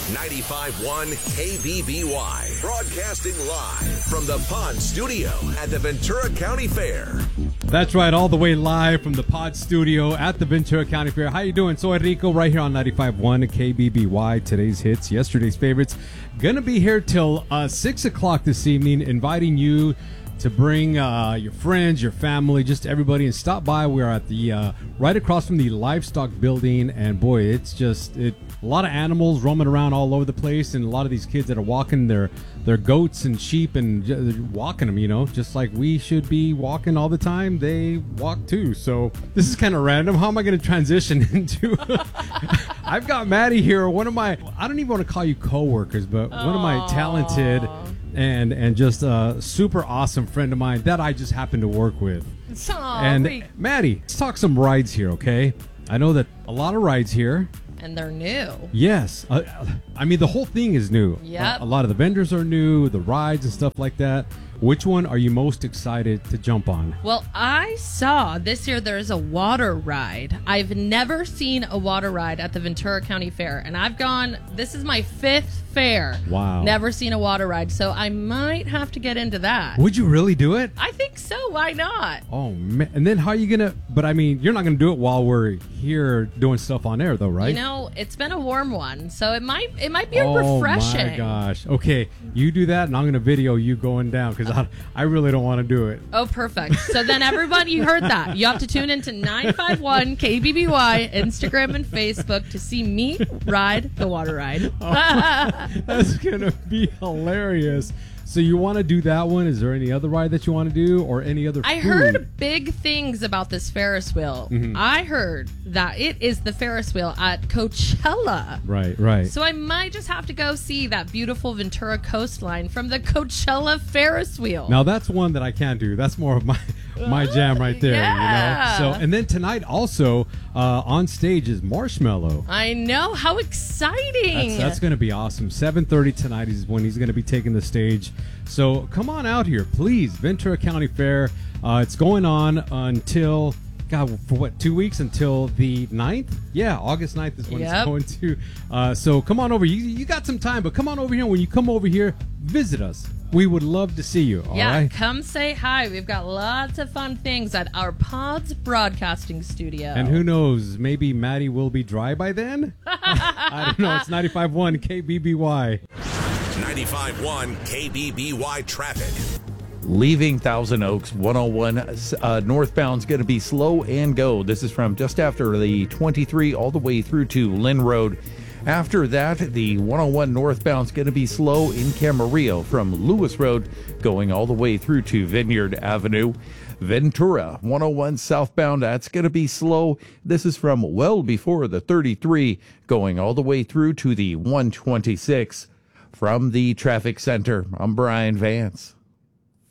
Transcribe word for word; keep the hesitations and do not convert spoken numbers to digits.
ninety-five point one K B B Y, broadcasting live from the Pod Studio at the Ventura County Fair. That's right, all the way live from the Pod Studio at the Ventura County Fair. How you doing? Soy Rico right here on ninety-five point one K B B Y. Today's hits, yesterday's favorites. Gonna be here till uh, six o'clock this evening, inviting you to bring uh, your friends, your family, just everybody, and stop by. We're at the uh, right across from the livestock building, and boy, it's just it. A lot of animals roaming around all over the place, and a lot of these kids that are walking their their goats and sheep and j- walking them, you know, just like we should be walking all the time. They walk too. So this is kind of random. How am I going to transition into? I've got Maddie here, one of my. I don't even want to call you coworkers, but Aww. one of my talented and and just a super awesome friend of mine that I just happen to work with. Aww, and we- Maddie, let's talk some rides here, okay? I know that a lot of rides here. And they're new. Yes. Uh, I mean, the whole thing is new. Yep. Uh, a lot of the vendors are new, the rides and stuff like that. Which one are you most excited to jump on? Well, I saw this year there's a water ride. I've never seen a water ride at the Ventura County Fair, and I've gone, this is my fifth fair. Wow. Never seen a water ride, so I might have to get into that. Would you really do it? I think so. Why not? Oh, man. And then how are you going to, but I mean, you're not going to do it while we're here doing stuff on air though, right? You know, it's been a warm one, so it might it might be oh, refreshing. Oh my gosh. Okay, you do that and I'm going to video you going down because I, I really don't want to do it. Oh, perfect. So then everybody, you heard that. You have to tune into ninety-five point one K B B Y, Instagram and Facebook to see me ride the water ride. Oh, that's going to be hilarious. So you want to do that one? Is there any other ride that you want to do or any other I food? heard big things about this Ferris wheel. Mm-hmm. I heard that it is the Ferris wheel at Coachella. Right, right. So I might just have to go see that beautiful Ventura coastline from the Coachella Ferris wheel. Now that's one that I can't do. That's more of my my jam right there. Yeah. You know. So and then tonight also uh, on stage is Marshmello. I know, how exciting! That's, that's going to be awesome. seven thirty tonight is when he's going to be taking the stage. So come on out here, please. Ventura County Fair. Uh, it's going on until, God, for what, two weeks until the ninth? Yeah, August ninth is when Yep. it's going to. Uh, so come on over. You, you got some time, but come on over here. When you come over here, visit us. We would love to see you, all yeah, right? come say hi. We've got lots of fun things at our Pods broadcasting studio. And who knows, maybe Maddie will be dry by then? I don't know. It's ninety-five point one K B B Y. ninety-five point one K B B Y traffic. Leaving Thousand Oaks, one oh one uh, northbound is going to be slow and go. This is from just after the twenty-three all the way through to Lynn Road. After that, the one oh one northbound is going to be slow in Camarillo from Lewis Road going all the way through to Vineyard Avenue. Ventura, one oh one southbound, that's going to be slow. This is from well before the thirty-three going all the way through to the one twenty-six. From the traffic center, I'm Brian Vance.